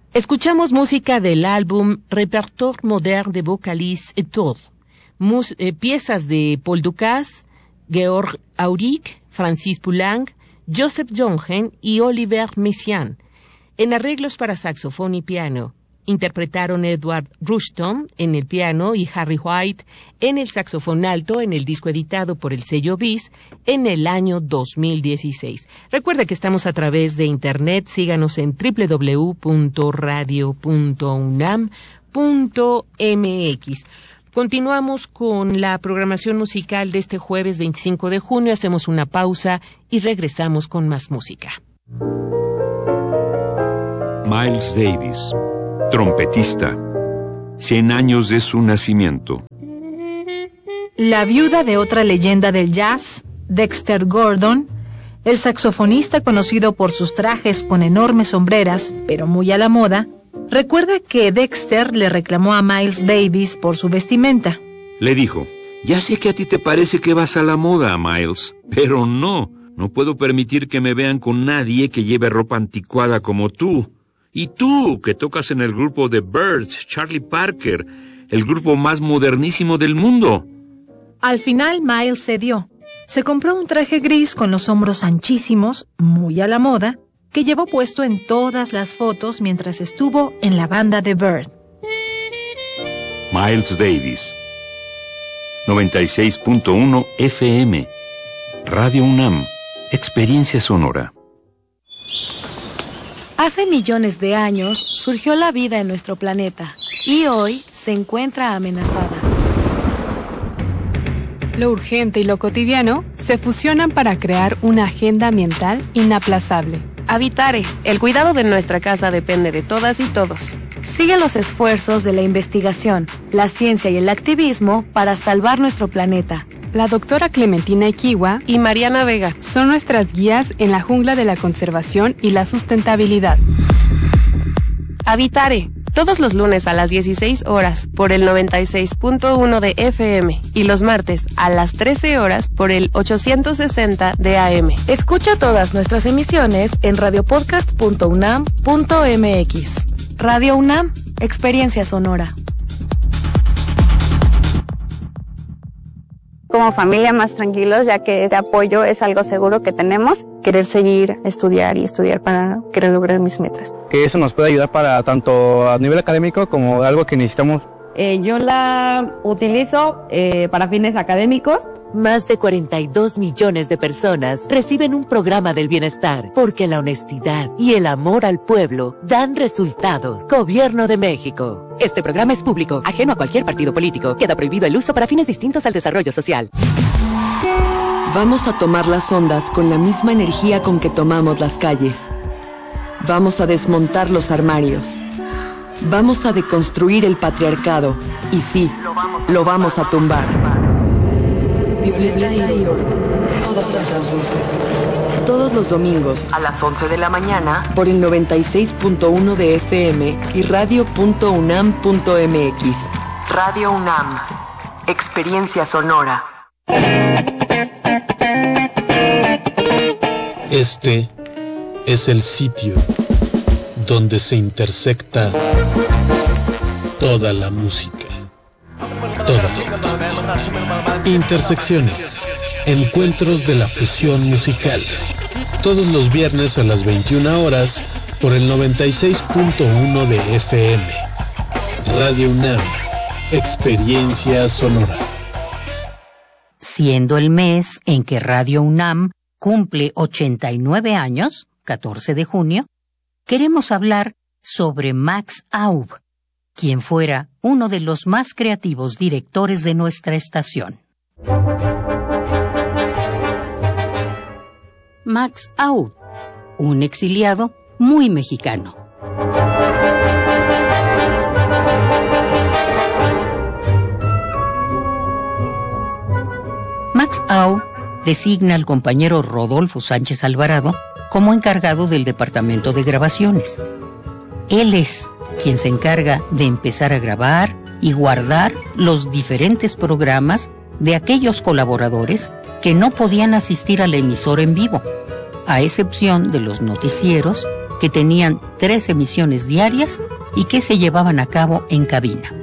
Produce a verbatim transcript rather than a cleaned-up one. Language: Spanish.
Escuchamos música del álbum Répertoire moderne de vocalistes et Tours, Mus- eh, piezas de Paul Dukas, Georg Auric, Francis Poulenc, Joseph Jongen y Oliver Messiaen. En arreglos para saxofón y piano, interpretaron Edward Rushton en el piano y Harry White en el saxofón alto en el disco editado por el sello Bis en el año dos mil dieciséis. Recuerda que estamos a través de internet, síganos en doble u doble u doble u punto radio punto unam punto m x. Continuamos con la programación musical de este jueves veinticinco de junio, hacemos una pausa y regresamos con más música. Miles Davis, trompetista, cien años de su nacimiento. La viuda de otra leyenda del jazz, Dexter Gordon, el saxofonista conocido por sus trajes con enormes sombreras, pero muy a la moda, recuerda que Dexter le reclamó a Miles Davis por su vestimenta. Le dijo, ya sé que a ti te parece que vas a la moda, Miles, pero no, no puedo permitir que me vean con nadie que lleve ropa anticuada como tú. Y tú, que tocas en el grupo de Byrds, Charlie Parker, el grupo más modernísimo del mundo. Al final, Miles cedió. Se compró un traje gris con los hombros anchísimos, muy a la moda, que llevó puesto en todas las fotos mientras estuvo en la banda de Byrd. Miles Davis, noventa y seis punto uno F M, Radio UNAM, Experiencia Sonora. Hace millones de años surgió la vida en nuestro planeta y hoy se encuentra amenazada. Lo urgente y lo cotidiano se fusionan para crear una agenda ambiental inaplazable. Habitare, el cuidado de nuestra casa depende de todas y todos. Sigue los esfuerzos de la investigación, la ciencia y el activismo para salvar nuestro planeta. La doctora Clementina Equiwa y Mariana Vega son nuestras guías en la jungla de la conservación y la sustentabilidad. Habitare, todos los lunes a las dieciséis horas por el noventa y seis punto uno de F M y los martes a las trece horas por el ochocientos sesenta de A M. Escucha todas nuestras emisiones en radiopodcast punto unam punto m x. Radio UNAM, Experiencia Sonora. Como familia más tranquilos, ya que este apoyo es algo seguro que tenemos. Querer seguir, estudiar y estudiar para querer lograr mis metas. Que eso nos puede ayudar para tanto a nivel académico como algo que necesitamos. Eh, yo la utilizo eh, para fines académicos. Más de cuarenta y dos millones de personas reciben un programa del bienestar porque la honestidad y el amor al pueblo dan resultados. Gobierno de México. Este programa es público, ajeno a cualquier partido político. Queda prohibido el uso para fines distintos al desarrollo social. Vamos a tomar las ondas con la misma energía con que tomamos las calles. Vamos a desmontar los armarios. Vamos a deconstruir el patriarcado. Y sí, lo vamos a tumbar. Violeta y oro. Todas las voces. Todos los domingos a las once de la mañana por el noventa y seis punto uno de F M y radio punto unam punto m x. Radio UNAM. Experiencia sonora. Este es el sitio donde se intersecta toda la música. Toda. Intersecciones. Encuentros de la fusión musical. Todos los viernes a las veintiuna horas por el noventa y seis punto uno de F M. Radio UNAM. Experiencia sonora. Siendo el mes en que Radio UNAM cumple ochenta y nueve años, catorce de junio, queremos hablar sobre Max Aub, quien fuera uno de los más creativos directores de nuestra estación. Max Aub, un exiliado muy mexicano. Max Aub designa al compañero Rodolfo Sánchez Alvarado como encargado del departamento de grabaciones. Él es quien se encarga de empezar a grabar y guardar los diferentes programas de aquellos colaboradores que no podían asistir a la emisora en vivo, a excepción de los noticieros que tenían tres emisiones diarias y que se llevaban a cabo en cabina.